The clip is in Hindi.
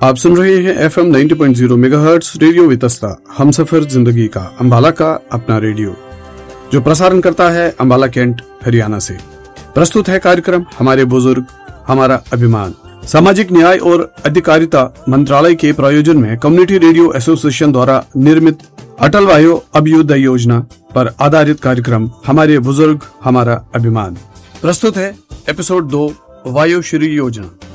आप सुन रहे हैं FM 90.0 मेगाहर्ट्ज रेडियो वितस्ता, हम सफर जिंदगी का, अंबाला का अपना रेडियो, जो प्रसारण करता है अंबाला कैंट हरियाणा से। प्रस्तुत है कार्यक्रम हमारे बुजुर्ग हमारा अभिमान। सामाजिक न्याय और अधिकारिता मंत्रालय के प्रायोजन में कम्युनिटी रेडियो एसोसिएशन द्वारा निर्मित अटल वायु अभ्युदय योजना पर आधारित कार्यक्रम हमारे बुजुर्ग हमारा अभिमान। प्रस्तुत है एपिसोड 2 वायु श्री योजना।